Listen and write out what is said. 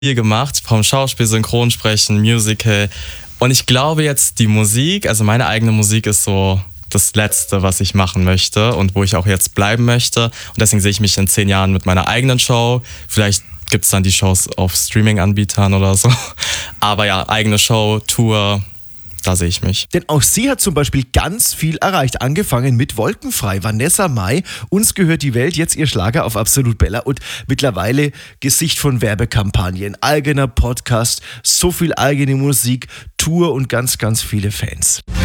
viel gemacht, vom Schauspiel, Synchronsprechen, Musical. Und ich glaube jetzt, die Musik, also meine eigene Musik ist so das Letzte, was ich machen möchte und wo ich auch jetzt bleiben möchte. Und deswegen sehe ich mich in 10 Jahren mit meiner eigenen Show. Vielleicht gibt es dann die Shows auf Streaming-Anbietern oder so. Aber ja, eigene Show, Tour, da sehe ich mich. Denn auch sie hat zum Beispiel ganz viel erreicht. Angefangen mit Wolkenfrei, Vanessa Mai, Uns gehört die Welt, jetzt ihr Schlager auf Absolut Bella und mittlerweile Gesicht von Werbekampagnen, eigener Podcast, so viel eigene Musik, Tour und ganz, ganz viele Fans.